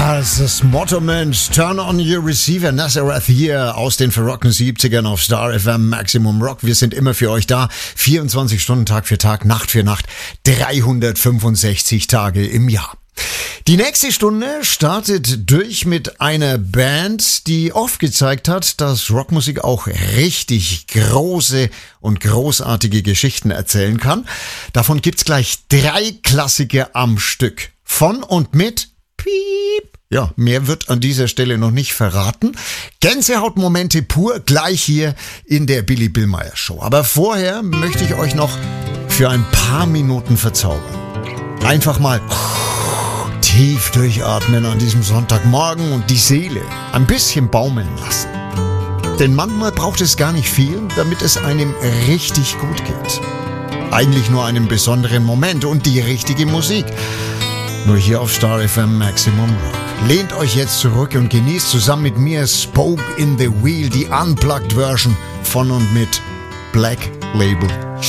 Das ist Motto-Mensch. Turn on your receiver. Nazareth hier aus den verrockten 70ern auf Star FM Maximum Rock. Wir sind immer für euch da. 24 Stunden Tag für Tag, Nacht für Nacht. 365 Tage im Jahr. Die nächste Stunde startet durch mit einer Band, die oft gezeigt hat, dass Rockmusik auch richtig große und großartige Geschichten erzählen kann. Davon gibt's gleich 3 Klassiker am Stück. Von und mit Piep. Ja, mehr wird an dieser Stelle noch nicht verraten. Gänsehautmomente pur gleich hier in der Billy Billmeyer Show. Aber vorher möchte ich euch noch für ein paar Minuten verzaubern. Einfach mal tief durchatmen an diesem Sonntagmorgen und die Seele ein bisschen baumeln lassen. Denn manchmal braucht es gar nicht viel, damit es einem richtig gut geht. Eigentlich nur einen besonderen Moment und die richtige Musik. Nur hier auf Star FM Maximum Rock. Lehnt euch jetzt zurück und genießt zusammen mit mir Spoke in the Wheel, die Unplugged Version von und mit Black Label